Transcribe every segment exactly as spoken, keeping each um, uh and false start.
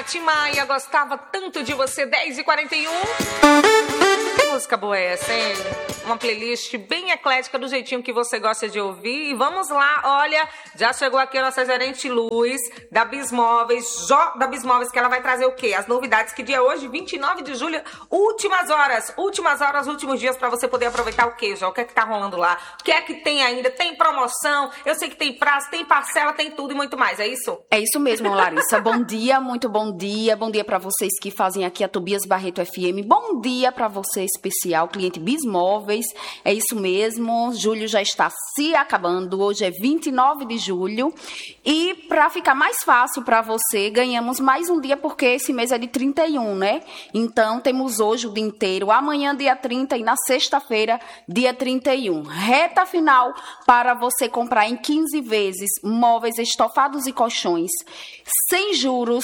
Tim Maia, gostava tanto de você, dez e quarenta e um. Que música boa é essa, hein? Uma playlist bem eclética, do jeitinho que você gosta de ouvir. E vamos lá, olha, já chegou aqui a nossa gerente Luz, da Bismóveis, Jó da Bismóveis, que ela vai trazer o quê? As novidades, que dia é hoje, vinte e nove de julho, últimas horas, últimas horas, últimos dias, pra você poder aproveitar o quê, Jó? O que é que tá rolando lá? O que é que tem ainda? Tem promoção, eu sei que tem prazo, tem parcela, tem tudo e muito mais, é isso? É isso mesmo, Larissa. Bom dia, muito bom dia. Bom dia pra vocês que fazem aqui a Tobias Barreto F M. Bom dia pra você especial, cliente Bismóveis. É isso mesmo, julho já está se acabando, hoje é vinte e nove de julho. E para ficar mais fácil para você, ganhamos mais um dia, porque esse mês é de trinta e um, né? Então, temos hoje o dia inteiro, amanhã dia trinta e na sexta-feira, dia trinta e um. Reta final para você comprar em quinze vezes móveis estofados e colchões, sem juros.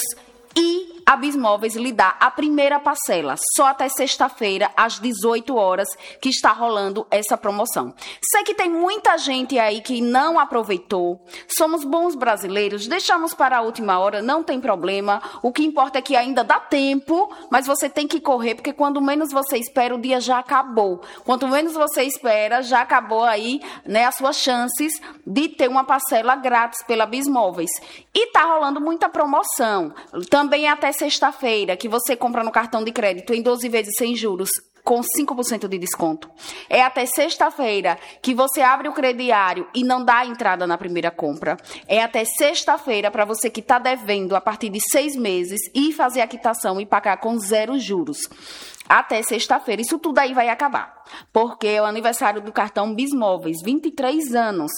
E a Bismóveis lhe dá a primeira parcela, só até sexta-feira, às dezoito horas, que está rolando essa promoção. Sei que tem muita gente aí que não aproveitou. Somos bons brasileiros, deixamos para a última hora, não tem problema. O que importa é que ainda dá tempo, mas você tem que correr, porque quando menos você espera, o dia já acabou. Quanto menos você espera, já acabou aí, né, as suas chances de ter uma parcela grátis pela Bismóveis. E tá rolando muita promoção. Também até sexta-feira, que você compra no cartão de crédito em doze vezes sem juros, com cinco por cento de desconto. É até sexta-feira que você abre o crediário e não dá a entrada na primeira compra. É até sexta-feira para você que está devendo a partir de seis meses e fazer a quitação e pagar com zero juros. Até sexta-feira. Isso tudo aí vai acabar, porque é o aniversário do cartão Bismóveis, vinte e três anos.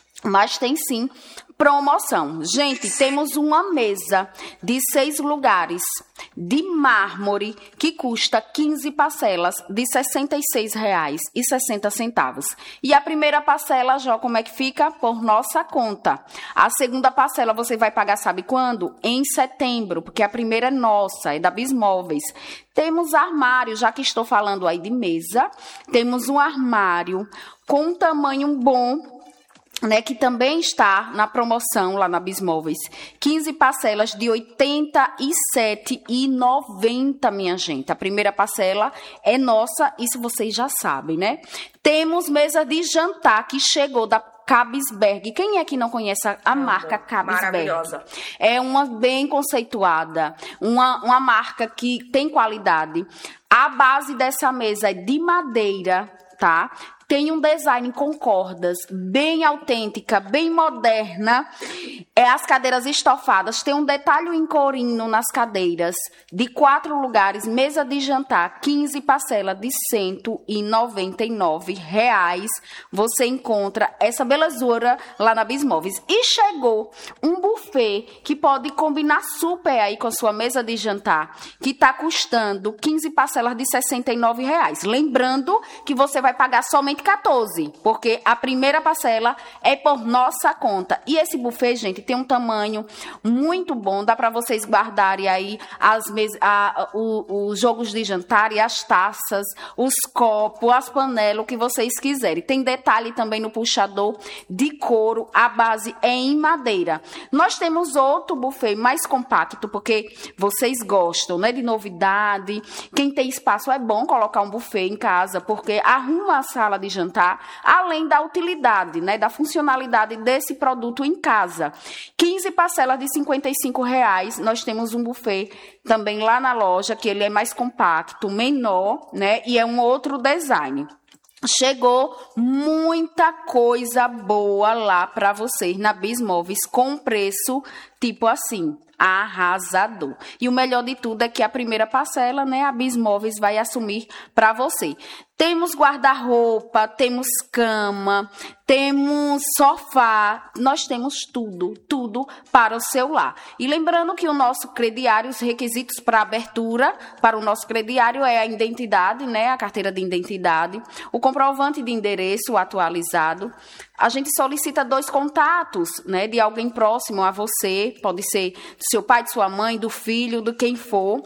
Mas tem sim promoção. Gente, temos uma mesa de seis lugares de mármore que custa quinze parcelas de sessenta e seis reais e sessenta centavos. E a primeira parcela, já como é que fica? Por nossa conta. A segunda parcela você vai pagar, sabe quando? Em setembro, porque a primeira é nossa, é da Bismóveis. Temos armário, já que estou falando aí de mesa, temos um armário com um tamanho bom, né, que também está na promoção lá na Bismóveis. quinze parcelas de oitenta e sete reais e noventa centavos, minha gente. A primeira parcela é nossa, isso vocês já sabem, né? Temos mesa de jantar que chegou da Cabisberg. Quem é que não conhece a, a marca Cabisberg? Maravilhosa. É uma bem conceituada, uma, uma marca que tem qualidade. A base dessa mesa é de madeira, tá? Tem um design com cordas, bem autêntica, bem moderna. É as cadeiras estofadas, tem um detalhe em corino nas cadeiras, de quatro lugares, mesa de jantar, quinze parcelas de cento e noventa e nove reais. Você encontra essa belezura lá na Bismóveis. E chegou um buffet que pode combinar super aí com a sua mesa de jantar, que está custando quinze parcelas de sessenta e nove reais. Lembrando que você vai pagar somente quatorze, porque a primeira parcela é por nossa conta. E esse buffet, gente, tem um tamanho muito bom, dá para vocês guardarem aí as mes- a, o, os jogos de jantar e as taças, os copos, as panelas, o que vocês quiserem. Tem detalhe também no puxador de couro, a base é em madeira. Nós temos outro buffet mais compacto, porque vocês gostam, né, de novidade. Quem tem espaço é bom colocar um buffet em casa, porque arruma a sala de jantar, além da utilidade, né, da funcionalidade desse produto em casa. quinze parcelas de cinquenta e cinco reais, nós temos um buffet também lá na loja, que ele é mais compacto, menor, né, e é um outro design. Chegou muita coisa boa lá para vocês na Bismóveis, com preço tipo assim, arrasador. E o melhor de tudo é que a primeira parcela, né, a Bismóveis vai assumir para você. Temos guarda-roupa, temos cama, temos sofá, nós temos tudo, tudo para o seu lar. E lembrando que o nosso crediário, os requisitos para abertura para o nosso crediário é a identidade, né, a carteira de identidade, o comprovante de endereço atualizado. A gente solicita dois contatos, né, de alguém próximo a você, pode ser do seu pai, de sua mãe, do filho, de quem for.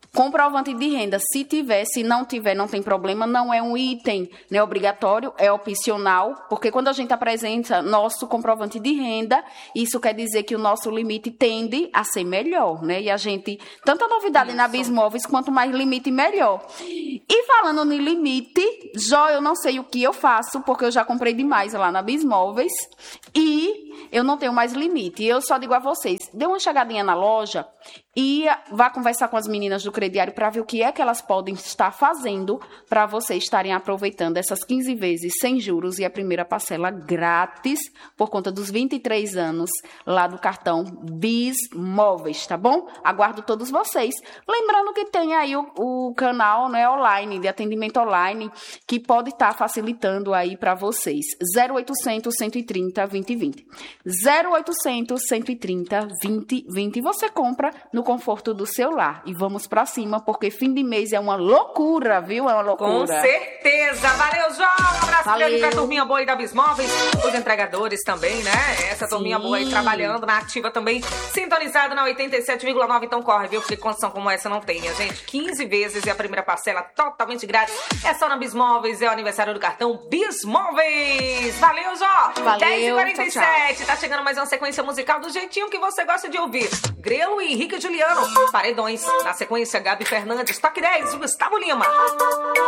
Comprovante de renda, se tiver, se não tiver, não tem problema, não é um item, né, obrigatório, é opcional, porque quando a gente apresenta nosso comprovante de renda, isso quer dizer que o nosso limite tende a ser melhor, né? E a gente, tanta novidade isso. na Bismóveis, quanto mais limite, melhor. E falando no limite, já eu não sei o que eu faço, porque eu já comprei demais lá na Bismóveis, e eu não tenho mais limite. Eu só digo a vocês, dê uma chegadinha na loja e vá conversar com as meninas do crediário para ver o que é que elas podem estar fazendo para vocês estarem aproveitando essas quinze vezes sem juros e a primeira parcela grátis por conta dos vinte e três anos lá do cartão Bismóveis, tá bom? Aguardo todos vocês. Lembrando que tem aí o, o canal, né, online, de atendimento online, que pode estar facilitando aí para vocês. zero oitocentos, cento e trinta, vinte e vinte. zero oitocentos, cento e trinta, vinte e vinte. Você compra no conforto do seu lar. E vamos pra cima, porque fim de mês é uma loucura, viu? É uma loucura. Com certeza. Valeu, João. Um abraço Valeu. grande pra turminha boa aí da Bismóveis. Os entregadores também, né? Essa turminha Sim. boa aí trabalhando na ativa também. Sintonizado na oitenta e sete vírgula nove. Então corre, viu? Porque condição como essa não tem, minha gente. quinze vezes e a primeira parcela totalmente grátis. É só na Bismóveis. É o aniversário do cartão Bismóveis. Valeu, Jó. Valeu. dez e quarenta e sete. Tchau, tchau. Tá chegando mais uma sequência musical do jeitinho que você gosta de ouvir. Grelo e Henrique Juliano. Paredões. Na sequência, Gabi Fernandes. Toque dez, Gustavo Lima.